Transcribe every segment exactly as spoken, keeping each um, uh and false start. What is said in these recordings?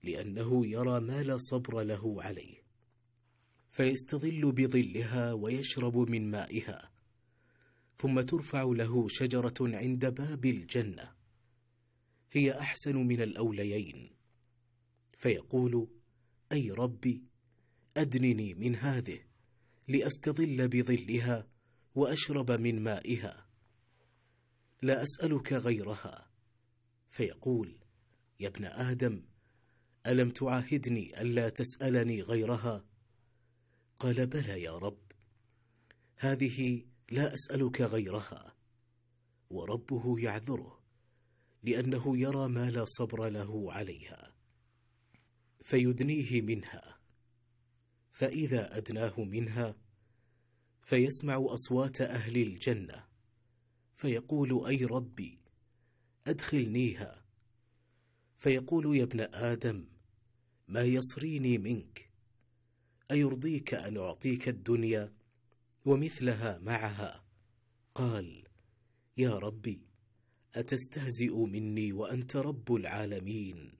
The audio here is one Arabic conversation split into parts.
لأنه يرى ما لا صبر له عليه، فيستظل بظلها ويشرب من مائها، ثم ترفع له شجرة عند باب الجنة هي أحسن من الأوليين، فيقول: أي ربي، أدنني من هذه لأستظل بظلها وأشرب من مائها، لا أسألك غيرها. فيقول: يا ابن آدم، ألم تعاهدني ألا تسألني غيرها؟ قال: بلى يا رب، هذه لا أسألك غيرها. وربه يعذره لأنه يرى ما لا صبر له عليها، فيدنيه منها. فإذا أدناه منها فيسمع أصوات أهل الجنة، فيقول: أي ربي، أدخلنيها. فيقول: يا ابن آدم، ما يصريني منك؟ أيرضيك أن أعطيك الدنيا ومثلها معها؟ قال: يا ربي، أتستهزئ مني وأنت رب العالمين؟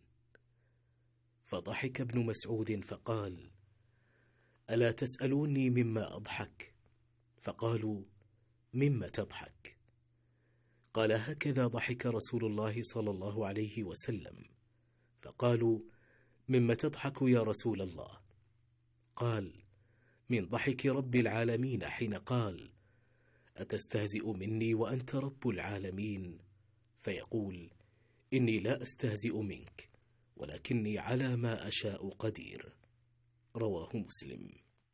فضحك ابن مسعود فقال: ألا تسألوني مما أضحك؟ فقالوا: مما تضحك؟ قال: هكذا ضحك رسول الله صلى الله عليه وسلم. فقالوا: مما تضحك يا رسول الله؟ قال: من ضحك رب العالمين حين قال: أتستهزئ مني وأنت رب العالمين؟ فيقول: إني لا أستهزئ منك، ولكني على ما أشاء قدير. رواه مسلم.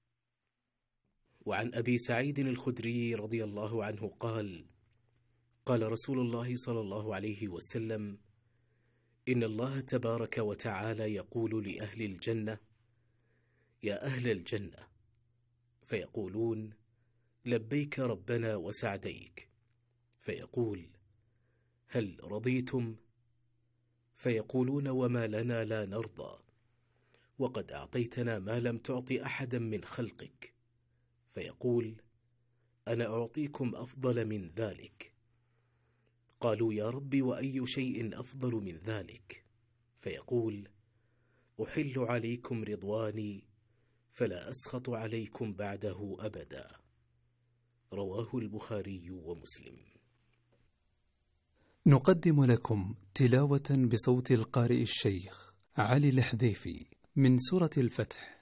وعن أبي سعيد الخدري رضي الله عنه قال: قال رسول الله صلى الله عليه وسلم: إن الله تبارك وتعالى يقول لأهل الجنة: يا أهل الجنة، فيقولون: لبيك ربنا وسعديك. فيقول: هل رضيتم؟ فيقولون: وما لنا لا نرضى، وقد أعطيتنا ما لم تعط أحدا من خلقك. فيقول: أنا أعطيكم أفضل من ذلك. قالوا: يا رب، وأي شيء أفضل من ذلك؟ فيقول: أحل عليكم رضواني فلا أسخط عليكم بعده أبدا. رواه البخاري ومسلم. نقدم لكم تلاوة بصوت القارئ الشيخ علي الحذيفي من سورة الفتح.